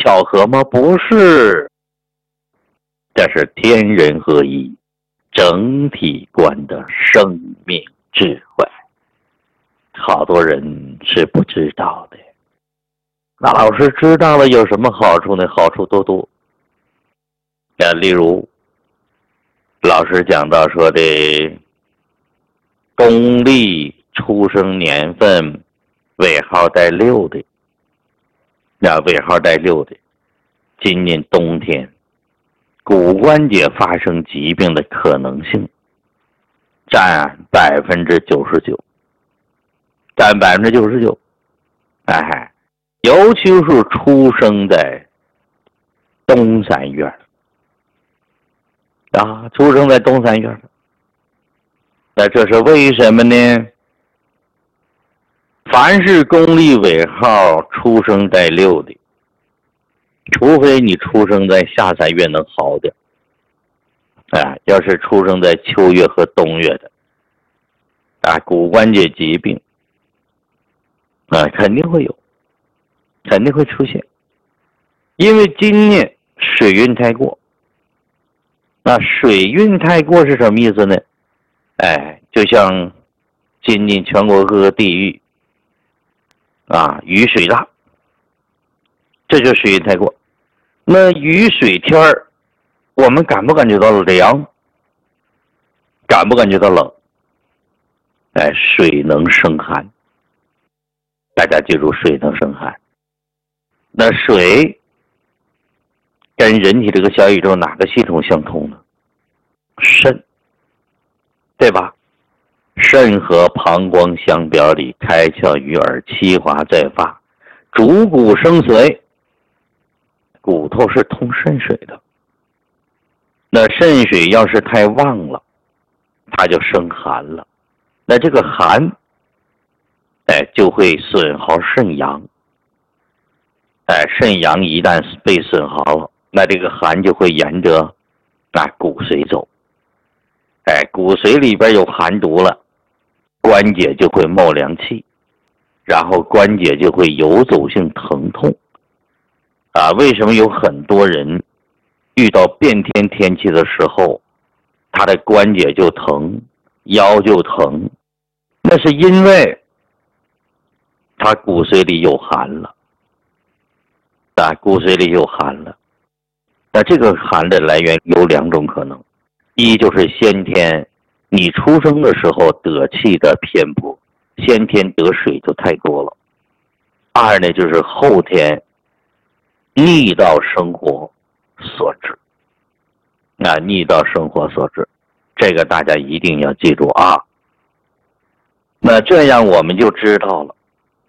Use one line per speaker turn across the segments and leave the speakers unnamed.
巧合吗？不是，这是天人合一、整体观的生命智慧，好多人是不知道的。那老师知道了有什么好处呢？好处多多。例如老师讲到说的公历出生年份尾号带6的，尾号带6的，今年冬天骨关节发生疾病的可能性占99%，占99%。尤其是出生在东3月出生在东3月，那这是为什么呢？凡是公历尾号出生在6的，除非你出生在下3月能好点，要是出生在秋月和冬月的，骨关节疾病肯定会有，肯定会出现。因为今年水运太过，那水运太过是什么意思呢？就像今年全国各个地域雨水大，这就是水运太过。那雨水天儿，我们感不感觉到凉？感不感觉到冷？水能生寒，大家记住，水能生寒。那水跟人体这个小宇宙哪个系统相通呢？肾，对吧？肾和膀胱相表里，开窍于耳，气滑在发，主骨生髓。骨头是通肾水的，那肾水要是太旺了，它就生寒了。那这个寒，就会损耗肾阳。肾阳一旦被损耗了，那这个寒就会沿着骨髓走。骨髓里边有寒毒了，关节就会冒凉气，然后关节就会游走性疼痛。为什么有很多人遇到变天天气的时候，他的关节就疼，腰就疼？那是因为他骨髓里有寒了。骨髓里有寒了。那这个寒的来源有2种可能，一就是先天你出生的时候得气的偏颇，先天得水就太多了。二呢，就是后天逆道生活所致。逆道生活所致，这个大家一定要记住啊。那这样我们就知道了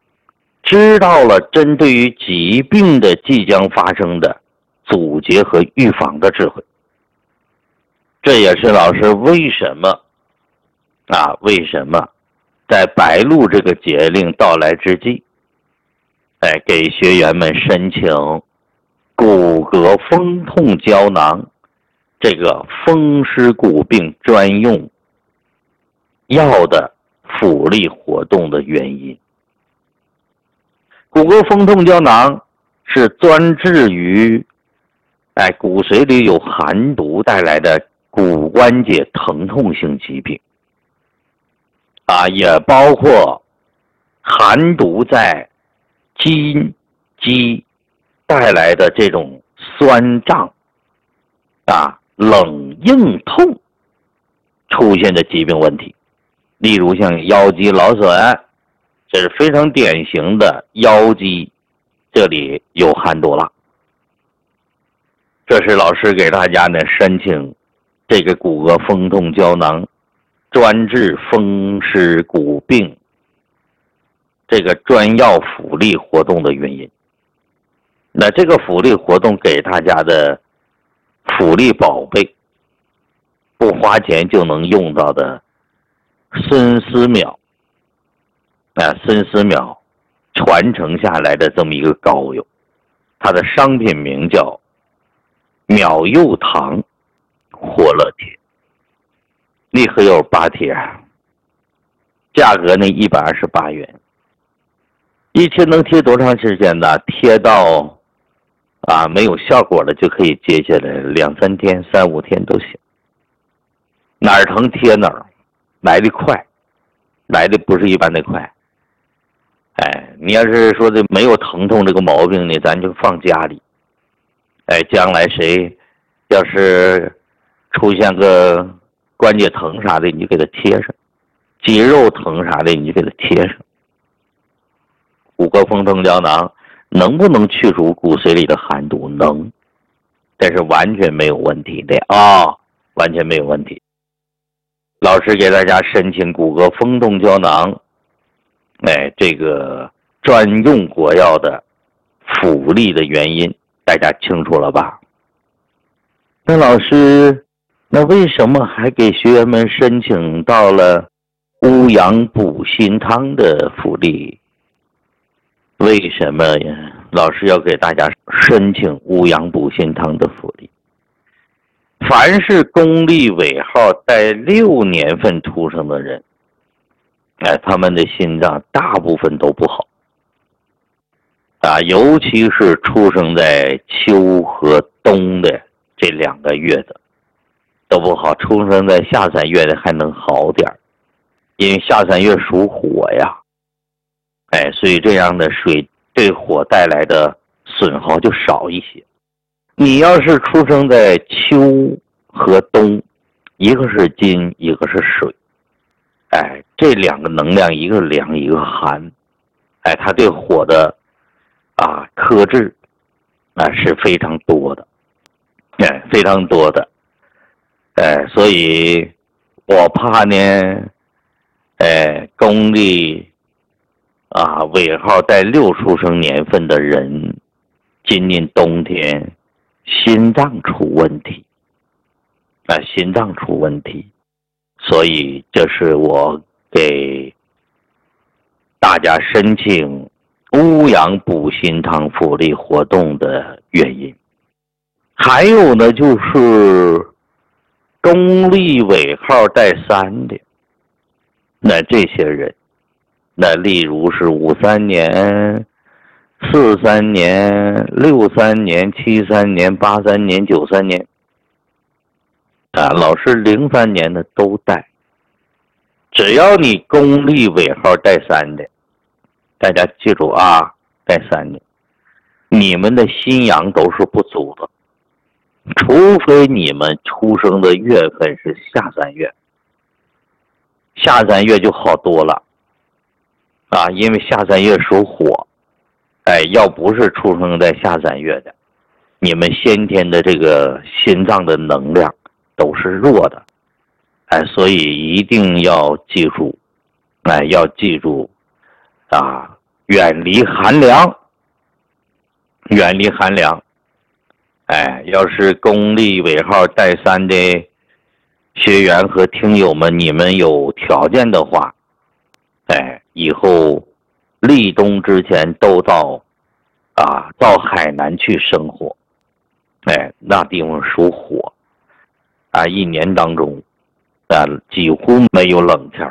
针对于疾病的即将发生的阻截和预防的智慧。这也是老师为什么在白露这个节令到来之际，给学员们申请骨骼风痛胶囊这个风湿骨病专用药的辅力活动的原因。骨骼风痛胶囊是专治于骨髓里有寒毒带来的骨关节疼痛性疾病，也包括寒毒在筋肌带来的这种酸胀冷硬痛出现的疾病问题。例如像腰肌劳损，这是非常典型的腰肌这里有寒毒了。这是老师给大家呢申请这个骨骼风痛胶囊专治风湿骨病这个专药辅力活动的原因。那这个辅力活动给大家的辅力宝贝，不花钱就能用到的孙思邈孙思邈传承下来的这么一个膏药，它的商品名叫邈柚堂活乐贴，一盒有8贴，价格呢128元，一贴能贴多长时间呢？贴到没有效果了就可以接下来2、3天、3、5天都行。哪儿疼贴哪儿，来的快，来的不是一般的快。你要是说这没有疼痛这个毛病呢，咱就放家里。将来谁要是出现个关节疼啥的，你就给他贴上；肌肉疼啥的，你就给他贴上。骨骼风痛胶囊能不能去除骨髓里的寒毒？能，这是完全没有问题的完全没有问题。老师给大家申请骨骼风痛胶囊，这个专用国药的辅力的原因，大家清楚了吧？那老师，那为什么还给学员们申请到了乌阳补心汤的辅力？为什么呀？老师要给大家申请乌阳补心汤的辅力。凡是公历尾号带6年份出生的人，他们的心脏大部分都不好尤其是出生在秋和冬的这2个月的都不好，出生在下3月的还能好点，因为下3月属火呀。所以这样的水对火带来的损耗就少一些。你要是出生在秋和冬，一个是金，一个是水，这2个能量，一个凉，一个寒，它对火的克制是非常多的，非常多的，所以我怕呢，公历尾号带6出生年份的人，今年冬天心脏出问题，心脏出问题，所以这是我给大家申请乌阳补心汤辅力活动的原因。还有呢，就是公历尾号带3的，那这些人，那例如是53年、43年、63年、73年、83年、93年，老师03年的都带。只要你公历尾号带3的，大家记住带3的，你们的心阳都是不足的，除非你们出生的月份是下3月，下3月就好多了因为下3月属火，要不是出生在下3月的，你们先天的这个心脏的能量都是弱的，所以一定要记住，要记住远离寒凉，远离寒凉。要是公历尾号带3的学员和听友们，你们有条件的话，以后立冬之前都到海南去生活，那地方属火，一年当中几乎没有冷天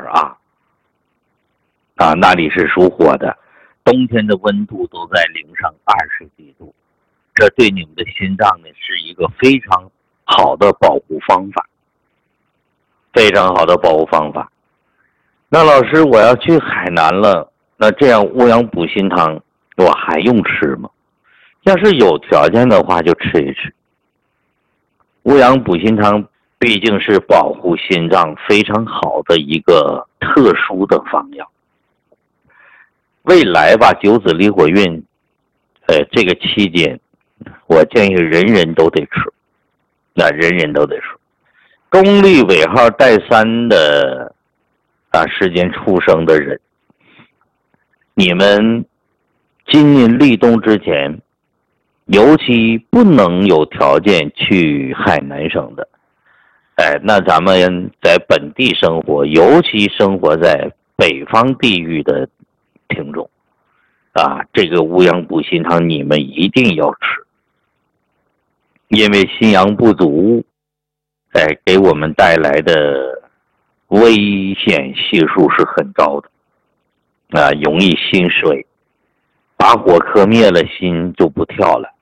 那里是属火的，冬天的温度都在零上20几度，这对你们的心脏呢是一个非常好的保护方法，非常好的保护方法。那老师，我要去海南了，那这样乌阳补心汤我还用吃吗？要是有条件的话就吃一吃。乌阳补心汤毕竟是保护心脏非常好的一个特殊的方药。未来吧，九子离火运这个期间，我建议人人都得吃，人人都得吃。公历尾号带3的时间出生的人，你们今年立冬之前，尤其不能有条件去海南省的，那咱们在本地生活，尤其生活在北方地域的听众这个乌阳补心汤你们一定要吃，因为心阳不足，给我们带来的危险系数是很高的，容易心衰，把火磕灭了，心就不跳了。